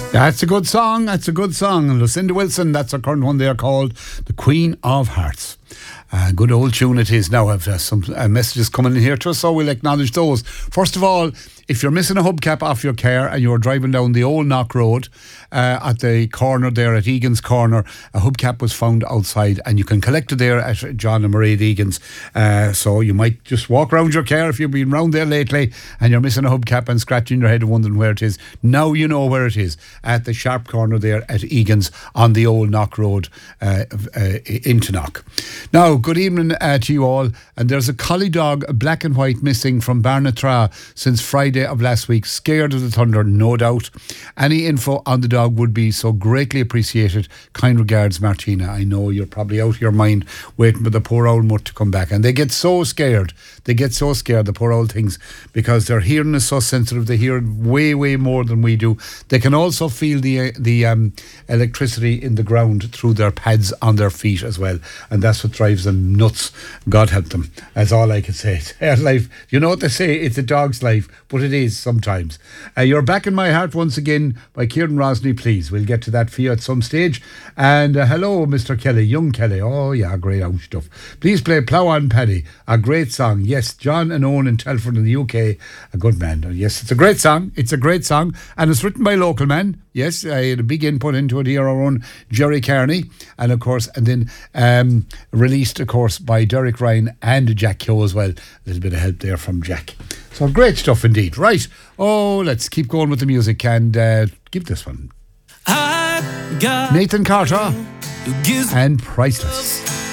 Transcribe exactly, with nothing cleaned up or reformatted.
That's a good song. That's a good song. Lucinda Wilson, that's her current one there called The Queen of Hearts. Uh, good old tune it is. Now I've uh, some uh, messages coming in here to us, so we'll acknowledge those. First of all, if you're missing a hubcap off your car and you're driving down the Old Knock Road uh, at the corner there at Egan's Corner, a hubcap was found outside and you can collect it there at John and Marie Egan's. Uh, so you might just walk around your car if you've been round there lately and you're missing a hubcap and scratching your head and wondering where it is. Now you know where it is, at the sharp corner there at Egan's on the Old Knock Road uh, uh, into Knock. Now, good evening uh, to you all. And there's a collie dog, black and white, missing from Barnatraw since Friday of last week. Scared of the thunder, no doubt. Any info on the dog would be so greatly appreciated. Kind regards, Martina. I know you're probably out of your mind waiting for the poor old mutt to come back. And they get so scared. They get so scared, the poor old things, because their hearing is so sensitive. They hear way, way more than we do. They can also feel the the um, electricity in the ground through their pads on their feet as well. And that's what drives them nuts. God help them. That's all I can say. It's their life. You know what they say? It's a dog's life, but it is sometimes. Uh, you're back in my heart once again by Kieran Rosny, please. We'll get to that for you at some stage. And uh, hello, Mister Kelly, young Kelly. Oh, yeah, great out stuff. Please play Plough On Paddy, a great song. Yes, John and Owen in Telford in the U K, a good man. Yes, it's a great song. It's a great song. And it's written by local man. Yes, I had a big input into it here, our own Jerry Carney. And of course, and then um, released, of course, by Derek Ryan and Jack Keogh as well. A little bit of help there from Jack. So great stuff indeed. Right. Oh, let's keep going with the music and uh, give this one. I got Nathan Carter and Priceless.